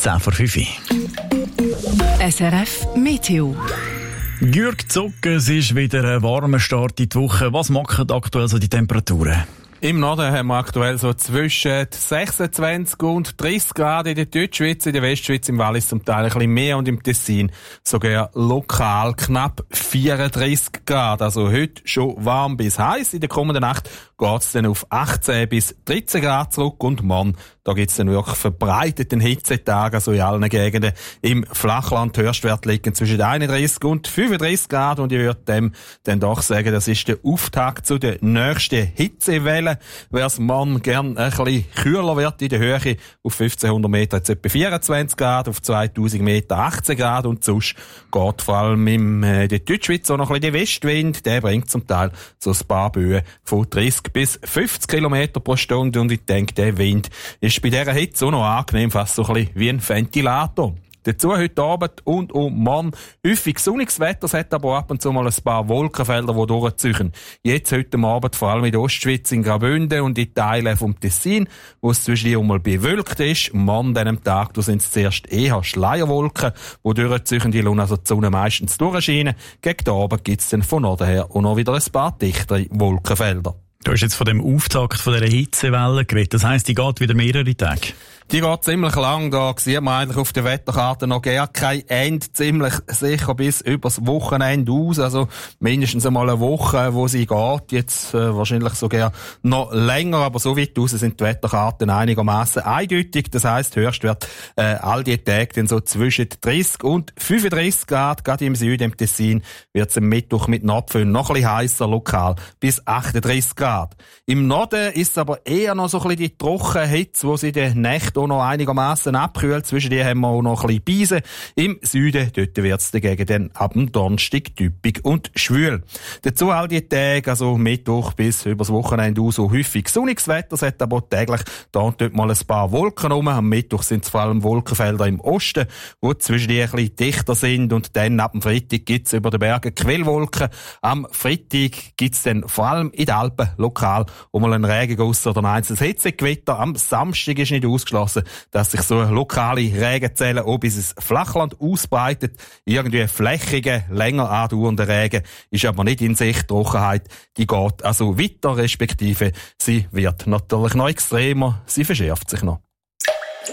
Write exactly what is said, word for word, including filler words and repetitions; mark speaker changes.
Speaker 1: zehn vor fünf.
Speaker 2: S R F Meteo.
Speaker 1: Jürg Zucker, es ist wieder ein warmer Start in die Woche. Was machen aktuell so die Temperaturen?
Speaker 3: Im Norden haben wir aktuell so zwischen sechsundzwanzig und dreißig Grad in der Deutschschweiz, in der Westschweiz, im Wallis zum Teil ein bisschen mehr und im Tessin sogar lokal knapp vierunddreißig Grad. Also heute schon warm bis heiß. In der kommenden Nacht geht es dann auf achtzehn bis dreizehn Grad zurück und morgen, da gibt es dann wirklich verbreiteten Hitzetag, also in allen Gegenden. Im Flachland Höchstwert liegen zwischen einunddreißig und fünfunddreißig Grad und ich würde dem dann doch sagen, das ist der Auftakt zu der nächsten Hitzewelle. Wer es morgen gern ein bisschen kühler wird in der Höhe, auf fünfzehnhundert Meter jetzt etwa vierundzwanzig Grad, auf zweitausend Meter achtzehn Grad und sonst geht vor allem in äh, der Deutschschweiz auch noch ein bisschen der Westwind, der bringt zum Teil so ein paar Böen von dreißig bis fünfzig Kilometer pro Stunde und ich denke, der Wind ist bei dieser Hitze auch noch angenehm, fast so ein bisschen wie ein Ventilator. Dazu heute Abend und um morgen häufig sonniges Wetter, es hat aber ab und zu mal ein paar Wolkenfelder, die durchziehen. Jetzt heute Abend vor allem in der Ostschweiz, in Graubünden und in Teilen vom Tessin, wo es zwischendurch mal bewölkt ist. Morgen an diesem Tag, da sind es zuerst eher Schleierwolken, die durchziehen, die lassen also die Sonne meistens durchscheinen. Gegen den Abend gibt es dann von Norden her auch noch wieder ein paar dichtere Wolkenfelder.
Speaker 1: Du hast jetzt von dem Auftakt von dieser Hitzewelle geredet. Das heisst, die geht wieder mehrere Tage?
Speaker 3: Die geht ziemlich lang. Da sieht man eigentlich auf der Wetterkarte noch gar kein Ende. Ziemlich sicher bis übers Wochenende aus. Also mindestens einmal eine Woche, wo sie geht. Jetzt äh, wahrscheinlich sogar noch länger. Aber so weit raus sind die Wetterkarten einigermaßen eindeutig. Das heisst, Höchstwert äh, all die Tage dann so zwischen dreißig und fünfunddreißig Grad. Gerade im Süden, im Tessin, wird es am Mittwoch mit Nordföhn noch ein bisschen heißer, lokal bis achtunddreißig Grad. Im Norden ist es aber eher noch so ein bisschen die Trockenhitze, wo sie in den Nächten auch noch einigermaßen abkühlt. Zwischen die haben wir auch noch ein bisschen Beise. Im Süden, dort wird es dagegen dann ab dem Donnerstag typisch und schwül. Dazu all die Tage, also Mittwoch bis übers Wochenende aus, so häufig sonniges Wetter. Es hat aber täglich da und dort mal ein paar Wolken rum. Am Mittwoch sind es vor allem Wolkenfelder im Osten, wo zwischen die ein bisschen dichter sind. Und dann ab dem Freitag gibt es über den Bergen Quellwolken. Am Freitag gibt es dann vor allem in den Alpen lokal um mal einen Regenguss oder ein einzelnes Hitzegewitter. Am Samstag ist nicht ausgeschlossen, dass sich so lokale Regenzellen auch bis ins Flachland ausbreitet. Irgendwie flächige, länger andauernde Regen ist aber nicht in Sicht. Trockenheit, die geht also weiter, respektive sie wird natürlich noch extremer, sie verschärft sich noch.